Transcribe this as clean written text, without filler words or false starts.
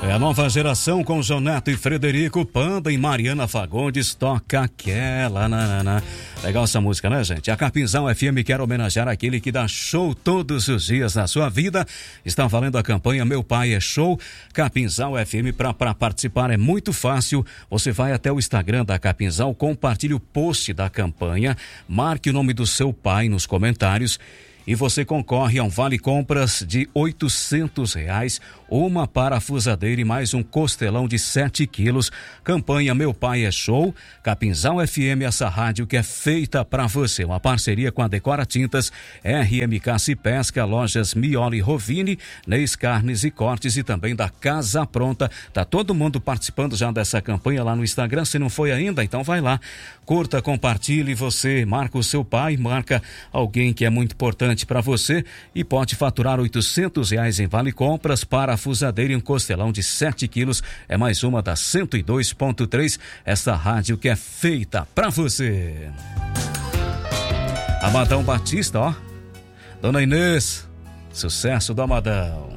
É a nova geração com João Neto e Frederico Panda e Mariana Fagundes, toca aquela. Legal essa música, né, gente? A Capinzal FM quer homenagear aquele que dá show todos os dias na sua vida. Está valendo a campanha Meu Pai é Show. Capinzal FM, para participar é muito fácil. Você vai até o Instagram da Capinzal, compartilhe o post da campanha, marque o nome do seu pai nos comentários e você concorre a um vale compras de R$800, uma parafusadeira e mais um costelão de 7 quilos. Campanha Meu Pai é Show. Capinzal FM, essa rádio que é feita para você. Uma parceria com a Decora Tintas, RMK Cipesca, lojas Mioli Rovini, Neis Carnes e Cortes e também da Casa Pronta. Tá todo mundo participando já dessa campanha lá no Instagram. Se não foi ainda, então vai lá. Curta, compartilhe, você marca o seu pai, marca alguém que é muito importante para você e pode faturar R$800 em vale compras, parafusadeira e um costelão de 7 quilos. É mais uma da 102.3, essa rádio que é feita para você. Amadão Batista, ó. Dona Inês, sucesso do Amadão.